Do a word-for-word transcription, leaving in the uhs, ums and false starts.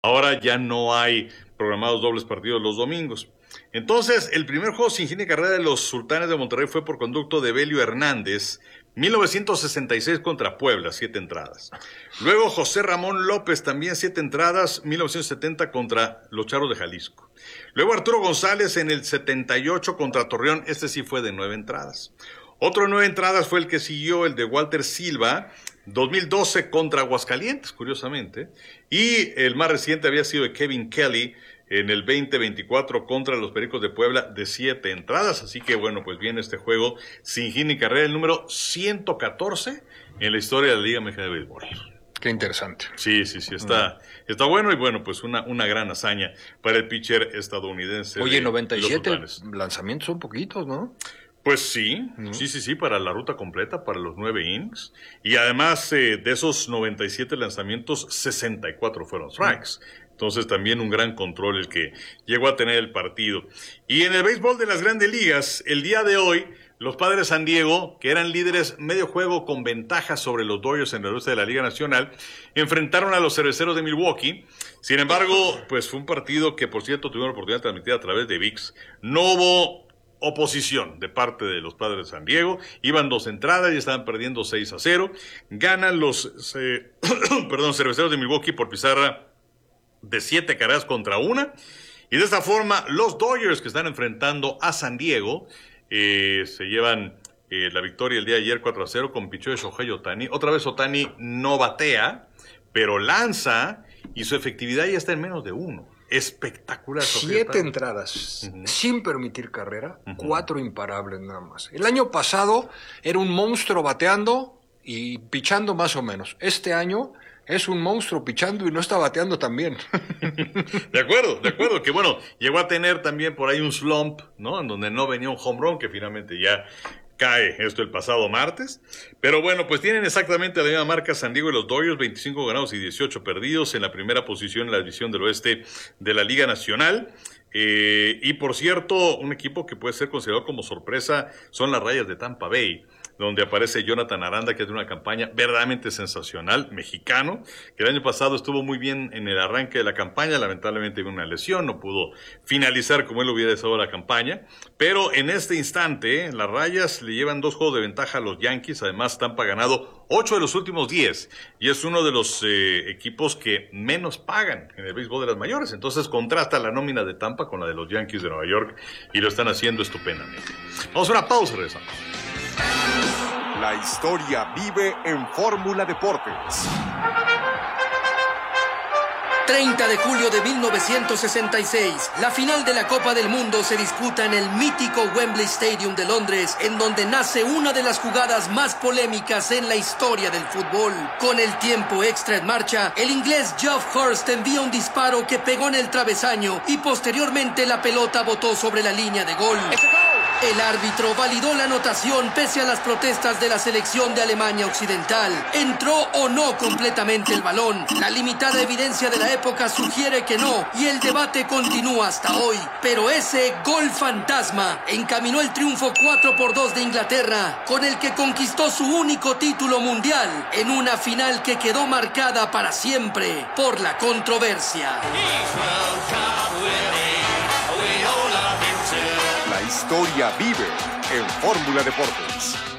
Ahora ya no hay programados dobles partidos los domingos. Entonces, el primer juego sin hit ni carrera de los Sultanes de Monterrey fue por conducto de Belio Hernández, mil novecientos sesenta y seis contra Puebla, siete entradas. Luego José Ramón López, también siete entradas, mil novecientos setenta contra los Charros de Jalisco. Luego Arturo González en el setenta y ocho contra Torreón, este sí fue de nueve entradas. Otro de nueve entradas fue el que siguió, el de Walter Silva, dos mil doce contra Aguascalientes, curiosamente. Y el más reciente había sido de Kevin Kelly en el veinte veinticuatro contra los Pericos de Puebla de siete entradas. Así que bueno, pues viene este juego sin hit ni carrera, el número ciento catorce en la historia de la Liga Mexicana de Béisbol. Qué interesante. Sí, sí, sí, está, mm. está bueno y bueno, pues una, una gran hazaña para el pitcher estadounidense. Oye, de, noventa y siete de lanzamientos son poquitos, ¿no? Pues sí, ¿no? sí, sí, sí, para la ruta completa, para los nueve innings. Y además eh, de esos noventa y siete lanzamientos, sesenta y cuatro fueron strikes. Mm. Entonces también un gran control el que llegó a tener el partido. Y en el béisbol de las Grandes Ligas, el día de hoy, los Padres de San Diego, que eran líderes medio juego con ventaja sobre los Dodgers en el oeste de la Liga Nacional, enfrentaron a los Cerveceros de Milwaukee. Sin embargo, pues fue un partido que, por cierto, tuvieron la oportunidad de transmitir a través de V I X. No hubo oposición de parte de los Padres de San Diego. Iban dos entradas y estaban perdiendo seis a cero. Ganan los eh, perdón, Cerveceros de Milwaukee por pizarra de siete carreras contra una. Y de esta forma, los Dodgers, que están enfrentando a San Diego, eh, se llevan eh, la victoria el día de ayer cuatro a cero con pichó de Shohei Ohtani. Otra vez Ohtani no batea, pero lanza y su efectividad ya está en menos de uno. Espectacular. Siete entradas, uh-huh. sin permitir carrera, uh-huh. cuatro imparables nada más. El año pasado era un monstruo bateando y pichando más o menos. Este año es un monstruo pichando y no está bateando tan bien. De acuerdo, de acuerdo. Que bueno, llegó a tener también por ahí un slump, ¿no? En donde no venía un home run, que finalmente ya cae esto el pasado martes. Pero bueno, pues tienen exactamente la misma marca San Diego y los Dodgers, veinticinco ganados y dieciocho perdidos, en la primera posición en la división del oeste de la Liga Nacional. Eh, y por cierto, un equipo que puede ser considerado como sorpresa son las Rayas de Tampa Bay, donde aparece Jonathan Aranda, que es de una campaña verdaderamente sensacional, mexicano, que el año pasado estuvo muy bien en el arranque de la campaña, lamentablemente hubo una lesión, no pudo finalizar como él hubiera deseado la campaña, pero en este instante, eh, las Rayas le llevan dos juegos de ventaja a los Yankees. Además Tampa ha ganado ocho de los últimos diez, y es uno de los eh, equipos que menos pagan en el béisbol de las mayores. Entonces contrasta la nómina de Tampa con la de los Yankees de Nueva York, y lo están haciendo estupendamente. Vamos a una pausa, regresamos. La historia vive en Fórmula Deportes. treinta de julio de mil novecientos sesenta y seis, la final de la Copa del Mundo se disputa en el mítico Wembley Stadium de Londres, en donde nace una de las jugadas más polémicas en la historia del fútbol. Con el tiempo extra en marcha, el inglés Geoff Hurst envía un disparo que pegó en el travesaño y posteriormente la pelota botó sobre la línea de gol. El árbitro validó la anotación pese a las protestas de la selección de Alemania Occidental. ¿Entró o no completamente el balón? La limitada evidencia de la época sugiere que no, y el debate continúa hasta hoy. Pero ese gol fantasma encaminó el triunfo cuatro por dos de Inglaterra, con el que conquistó su único título mundial, en una final que quedó marcada para siempre por la controversia. La historia vive en Fórmula Deportes.